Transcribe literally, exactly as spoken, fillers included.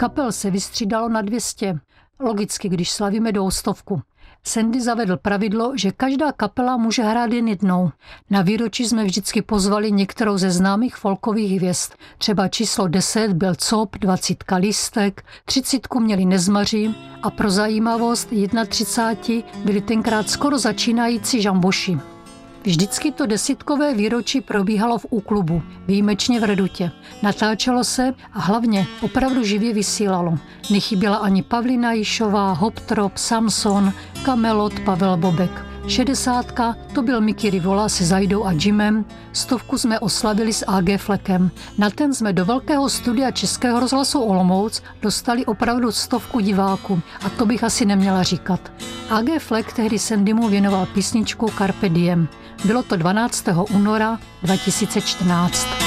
Kapel se vystřídalo na dvě stě. Logicky, když slavíme dvoustovku. Sandy zavedl pravidlo, že každá kapela může hrát jen jednou. Na výročí jsme vždycky pozvali některou ze známých folkových hvězd. Třeba číslo deset byl Cop, dvacítka Lístek, třicítku měli Nezmaři a pro zajímavost třicátky byli tenkrát skoro začínající žamboši. Vždycky to desítkové výročí probíhalo v úklubu, výjimečně v Redutě. Natáčelo se a hlavně opravdu živě vysílalo. Nechyběla ani Pavlína Jišová, Hoptrop, Samson, Kamelot, Pavel Bobek. Šedesátka to byl Mickey Rivola se Zajdou a Jimem, stovku jsme oslavili s á gé Fleckem. Na ten jsme do velkého studia Českého rozhlasu Olomouc dostali opravdu stovku diváků a to bych asi neměla říkat. á gé Fleck tehdy Sandymu věnoval písničku Carpe Diem. Bylo to dvanáctého února dva tisíce čtrnáct.